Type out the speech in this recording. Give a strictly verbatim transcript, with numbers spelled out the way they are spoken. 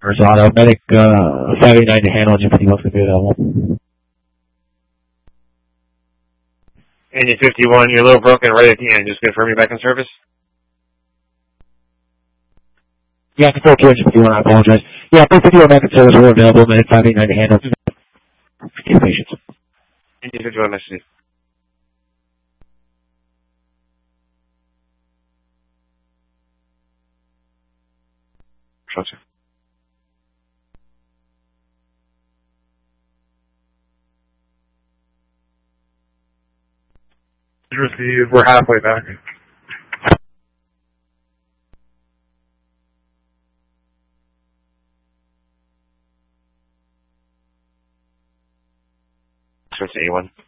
Auto, medic, uh, five eight nine to handle, engine fifty-one is going to be available. Engine fifty-one, you're a little broken right at the end. Just confirm you're back in service. Yeah, control to engine fifty-one, I apologize. Yeah, both fifty-one back in service, we're available, medic five eight nine to handle. Two patients. Engine fifty-one, message. Sure. Received. We're halfway back. Switch to A one.